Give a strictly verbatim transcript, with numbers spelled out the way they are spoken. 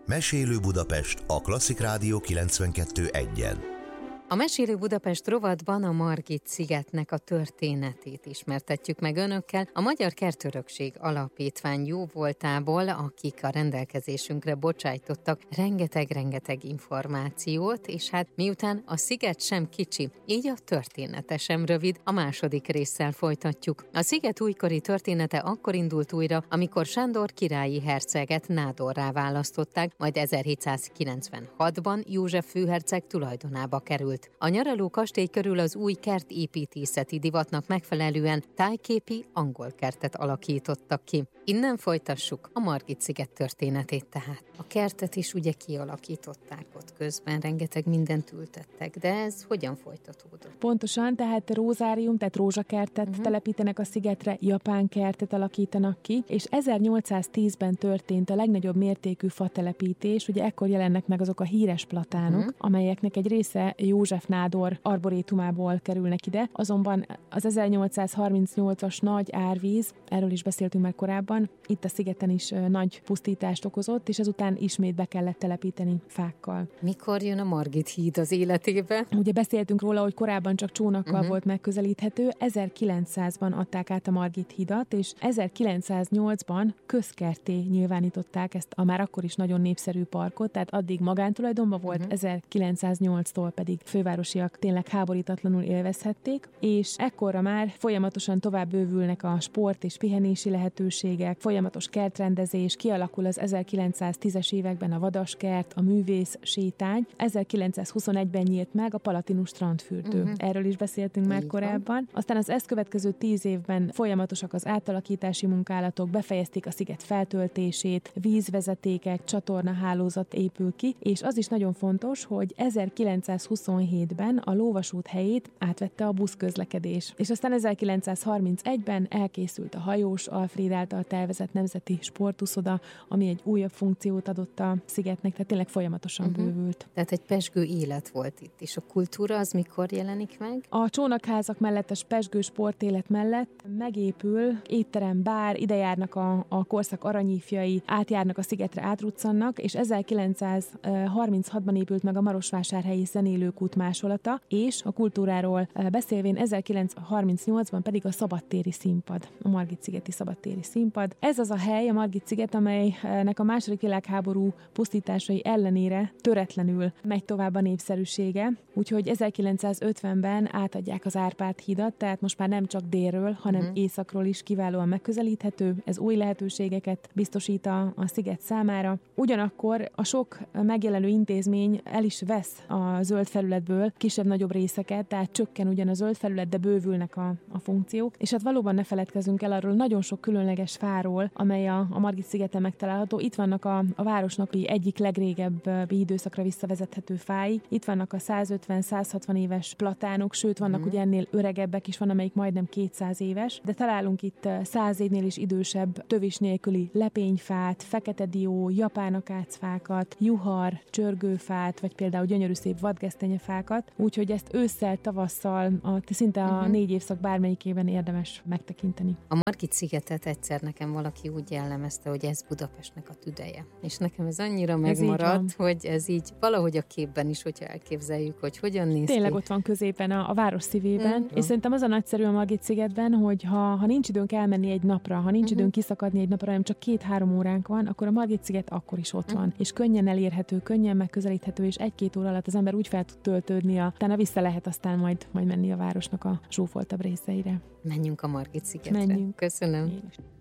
Mesélő Budapest a Klasszik Rádió kilencvenkettő egyen. A Mesélő Budapest rovatban a Margit-szigetnek a történetét ismertetjük meg önökkel. A Magyar Kertörökség Alapítvány jóvoltából, akik a rendelkezésünkre bocsájtottak rengeteg-rengeteg információt, és hát miután a sziget sem kicsi, így a története sem rövid, a második résszel folytatjuk. A sziget újkori története akkor indult újra, amikor Sándor királyi herceget nádorrá választották, majd ezerhétszázkilencvenhatban József főherceg tulajdonába került. A nyaraló kastély körül az új kertépítészeti divatnak megfelelően tájképi angol kertet alakítottak ki. Innen folytassuk a Margit-sziget történetét tehát. A kertet is ugye kialakították ott közben, rengeteg mindent ültettek, de ez hogyan folytatódott? Pontosan, tehát rózárium, tehát rózsakertet uh-huh. telepítenek a szigetre, japán kertet alakítanak ki, és ezernyolcszáztízben történt a legnagyobb mértékű fatelepítés, ugye ekkor jelennek meg azok a híres platánok, uh-huh. amelyeknek egy része József nádor arborétumából kerülnek ide, azonban az ezernyolcszázharmincnyolcas nagy árvíz, erről is beszéltünk már korábban, itt a szigeten is nagy pusztítást okozott, és ezután ismét be kellett telepíteni fákkal. Mikor jön a Margit híd az életébe? Ugye beszéltünk róla, hogy korábban csak csónakkal uh-huh. volt megközelíthető, ezerkilencszázban adták át a Margit hidat, és ezerkilencszáznyolcban közkertté nyilvánították ezt a már akkor is nagyon népszerű parkot, tehát addig magántulajdonban volt, uh-huh. ezerkilencszáznyolctól pedig fővárosiak tényleg háborítatlanul élvezhették, és ekkorra már folyamatosan tovább bővülnek a sport és pihenési lehetőségek, folyamatos kertrendezés, kialakul az ezerkilencszáztízes években a vadaskert, a művész sétány, ezerkilencszázhuszonegyben nyílt meg a Palatinus strandfürdő. Uh-huh. Erről is beszéltünk már korábban. Aztán az ezt következő tíz évben folyamatosak az átalakítási munkálatok, befejezték a sziget feltöltését, vízvezetékek, csatornahálózat épül ki, és az is nagyon fontos, hogy ezerkilencszázhuszonhétben a lóvasút helyét átvette a buszközlekedés. És aztán ezerkilencszázharmincegyben elkészült a hajós Alfréd által tervezett nemzeti sportuszoda, ami egy újabb funkciót adott a szigetnek, tehát tényleg folyamatosan uh-huh. bővült. Tehát egy pezsgő élet volt itt, és a kultúra az mikor jelenik meg? A csónakházak mellett, a pezsgő sportélet mellett megépül étterem, bár, ide járnak a, a korszak aranyifjai, átjárnak a szigetre, átruccannak, és ezerkilencszázharminchatban épült meg a Marosvásárhelyi zenélőkút másolata, és a kultúráról beszélvén ezerkilencszázharmincnyolcban pedig a szabadtéri színpad, a Margit-szigeti szabadtéri színpad. Ez az a hely, a Margit-sziget, amelynek a második világháború pusztításai ellenére töretlenül megy tovább a népszerűsége, úgyhogy ezerkilencszázötvenben átadják az Árpád hidat, tehát most már nem csak délről, hanem uh-huh. északról is kiválóan megközelíthető. Ez új lehetőségeket biztosít a, a sziget számára. Ugyanakkor a sok megjelenő intézmény el is vesz a zöld felületből kisebb-nagyobb részeket, tehát csökken ugyan a zöld felület, de bővülnek a, a funkciók. És hát valóban ne feledkezzünk el arról nagyon sok különleges fáról, amely a, a Margit-szigeten megtalálható. Itt vannak a, a városnapi egyik legrégebbi időszakra visszavezethető fái. Itt vannak a százötven-százhatvan éves platánok, sőt vannak mm. ugye ennél öregebbek is, van, amelyik majdnem kétszáz éves, de találunk itt száz évnél is idősebb tövis nélküli lepényfát, fekete dió, japán akácfákat, juhar, csörgőfát, vagy például gyönyörű szép vadgesztenyefákat, úgyhogy ezt ősszel, tavasszal, a, szinte a uh-huh. négy évszak bármelyikében érdemes megtekinteni. A Margit-szigetet egyszer nekem valaki úgy jellemezte, hogy ez Budapestnek a tüdeje. És nekem ez annyira megmaradt, hogy ez így valahogy a képben is, hogyha elképzeljük, hogy hogyan néz Tényleg ki. ott van középen, a, a város szívében, mm. és szerintem az a nagyszerű a Margit-szigetben, hogy ha, ha nincs időnk elmenni egy napra, ha nincs uh-huh. időnk kiszakadni egy napra, hanem csak két-három óránk van, akkor a Margit-sziget akkor is ott uh-huh. van. És könnyen elérhető, könnyen megközelíthető, és egy-két óra alatt az ember úgy fel tud töltődni, a, utána vissza lehet aztán majd, majd menni a városnak a zsúfoltabb részeire. Menjünk a Margit-szigetre. Menjünk. Köszönöm. Én is.